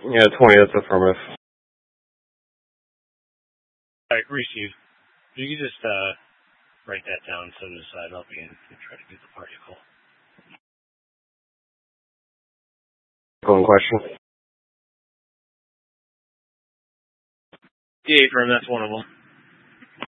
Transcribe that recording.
Yeah, 20, that's affirmative. Alright, receive. You can just write that down, set it aside. I'll be in and try to get the particle. One question. Yeah, firm, that's one of them.